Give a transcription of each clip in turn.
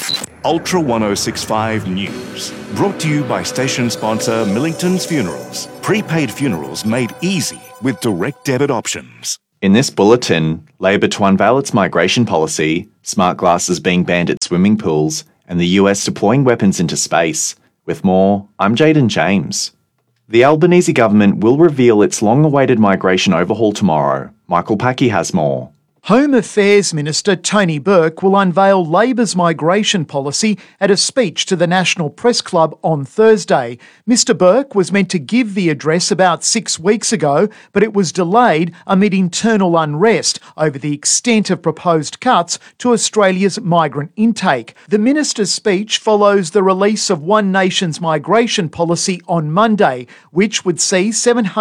Ultra 1065 News. Brought to you by station sponsor Millington's Funerals. Prepaid funerals made easy with direct debit options. In this bulletin, Labor to unveil its migration policy, smart glasses being banned at swimming pools, and the US deploying weapons into space. With more, I'm Jaden James. The Albanese government will reveal its long-awaited migration overhaul tomorrow. Michael Packy has more. Home Affairs Minister Tony Burke will unveil Labor's migration policy at a speech to the National Press Club on Thursday. Mr Burke was meant to give the address about 6 weeks ago, but it was delayed amid internal unrest over the extent of proposed cuts to Australia's migrant intake. The minister's speech follows the release of One Nation's migration policy on Monday, which would see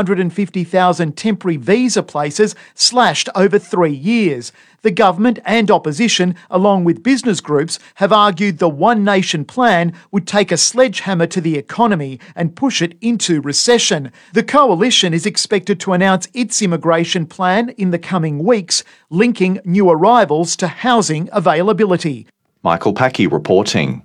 750,000 temporary visa places slashed over 3 years. The government and opposition, along with business groups, have argued the One Nation plan would take a sledgehammer to the economy and push it into recession. The coalition is expected to announce its immigration plan in the coming weeks, linking new arrivals to housing availability. Michael Packy reporting.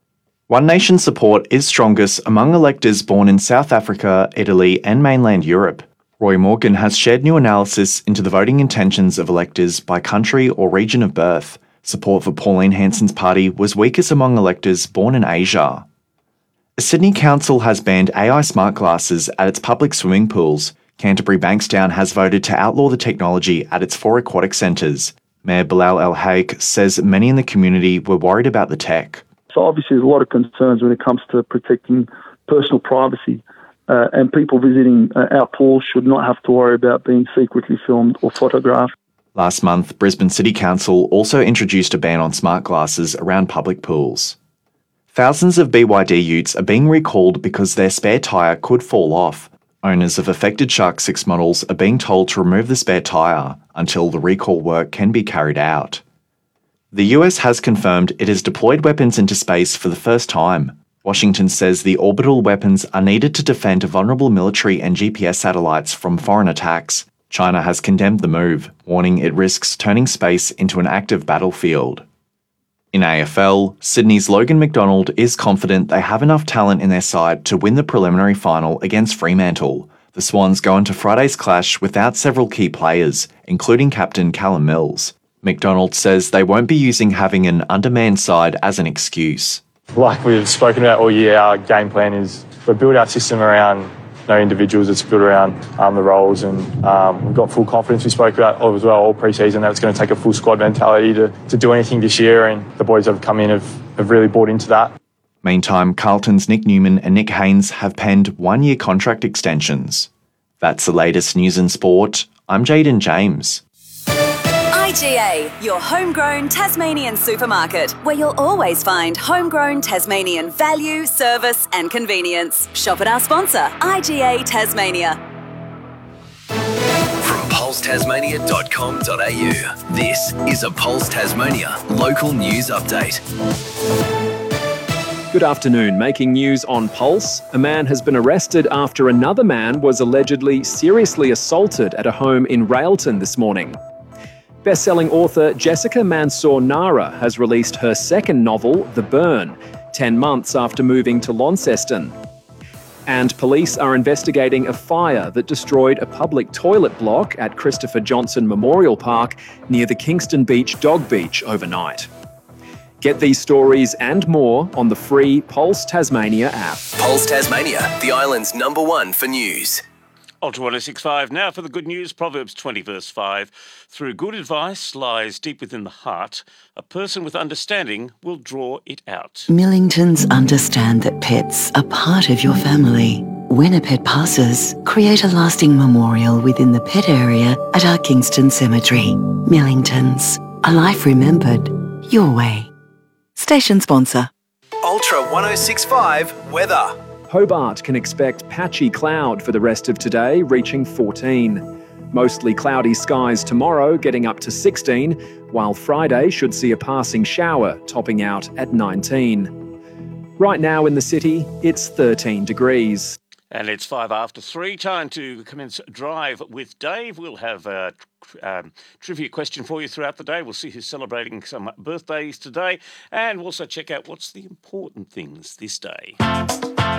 One Nation support is strongest among electors born in South Africa, Italy and mainland Europe. Roy Morgan has shared new analysis into the voting intentions of electors by country or region of birth. Support for Pauline Hanson's party was weakest among electors born in Asia. A Sydney council has banned AI smart glasses at its public swimming pools. Canterbury Bankstown has voted to outlaw the technology at its 4 aquatic centres. Mayor Bilal El Haik says many in the community were worried about the tech. So obviously there's a lot of concerns when it comes to protecting personal privacy. And people visiting our pools should not have to worry about being secretly filmed or photographed. Last month, Brisbane City Council also introduced a ban on smart glasses around public pools. Thousands of BYD utes are being recalled because their spare tyre could fall off. Owners of affected Shark 6 models are being told to remove the spare tyre until the recall work can be carried out. The US has confirmed it has deployed weapons into space for the first time. Washington says the orbital weapons are needed to defend vulnerable military and GPS satellites from foreign attacks. China has condemned the move, warning it risks turning space into an active battlefield. In AFL, Sydney's Logan McDonald is confident they have enough talent in their side to win the preliminary final against Fremantle. The Swans go into Friday's clash without several key players, including captain Callum Mills. McDonald says they won't be using having an undermanned side as an excuse. Like we've spoken about all year, our game plan is we build our system around individuals. It's built around the roles, and we've got full confidence. We spoke about as well all pre-season that it's going to take a full squad mentality to do anything this year, and the boys that have come in have really bought into that. Meantime, Carlton's Nick Newman and Nick Haynes have penned 1-year contract extensions. That's the latest news in sport. I'm Jaden James. IGA, your homegrown Tasmanian supermarket, where you'll always find homegrown Tasmanian value, service and convenience. Shop at our sponsor, IGA Tasmania. From pulsetasmania.com.au, this is a Pulse Tasmania local news update. Good afternoon. Making news on Pulse. A man has been arrested after another man was allegedly seriously assaulted at a home in Railton this morning. Best-selling author Jessica Mansour Nara has released her second novel, The Burn, 10 months after moving to Launceston. And police are investigating a fire that destroyed a public toilet block at Christopher Johnson Memorial Park near the Kingston Beach Dog Beach overnight. Get these stories and more on the free Pulse Tasmania app. Pulse Tasmania, the island's #1 for news. Ultra 1065 now for the good news. Proverbs 20 verse 5. Through good advice lies deep within the heart. A person with understanding will draw it out. Millingtons understand that pets are part of your family. When a pet passes, create a lasting memorial within the pet area at our Kingston Cemetery. Millingtons, a life remembered your way. Station sponsor. Ultra 1065 weather. Hobart can expect patchy cloud for the rest of today, reaching 14. Mostly cloudy skies tomorrow, getting up to 16, while Friday should see a passing shower, topping out at 19. Right now in the city, it's 13 degrees. And it's 3:05. Time to commence Drive with Dave. We'll have a trivia question for you throughout the day. We'll see who's celebrating some birthdays today. And we'll also check out what's the important things this day.